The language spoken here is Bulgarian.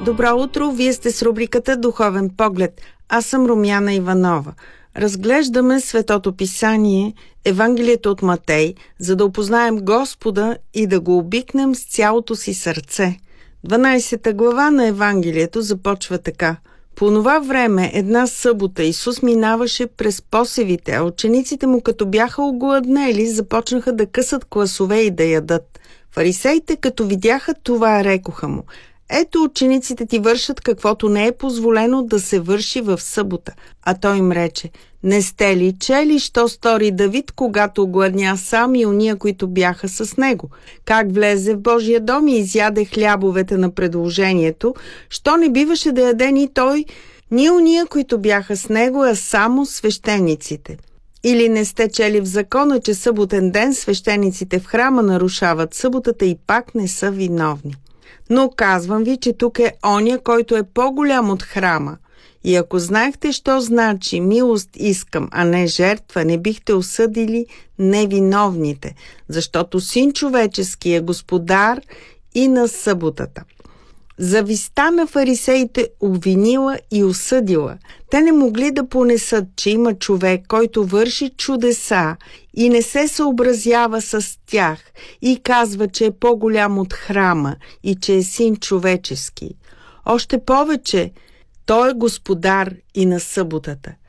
Добро утро, вие сте с рубриката Духовен поглед. Аз съм Румяна Иванова. Разглеждаме Светото писание, Евангелието от Матей, за да опознаем Господа и да го обикнем с цялото си сърце. 12 глава на Евангелието започва така. По това време, една събота, Исус минаваше през посевите, а учениците му, като бяха огладнели, започнаха да късат класове и да ядат. Фарисеите, като видяха това, рекоха му: ето, учениците ти вършат каквото не е позволено да се върши в събота. А той им рече: не сте ли чели, що стори Давид, когато огладня сам и уния, които бяха с него? Как влезе в Божия дом и изяде хлябовете на предложението, що не биваше да яде ни той, ни уния, които бяха с него, а само свещениците? Или не сте чели в закона, че съботен ден свещениците в храма нарушават съботата и пак не са виновни? Но казвам ви, че тук е оня, който е по-голям от храма. И ако знаехте, що значи милост искам, а не жертва, не бихте осъдили невиновните, защото Син човечески е господар и на съботата. Завистта на фарисеите обвинила и осъдила. Те не могли да понесат, че има човек, който върши чудеса и не се съобразява с тях и казва, че е по-голям от храма и че е Син човечески. Още повече, той е господар и на съботата.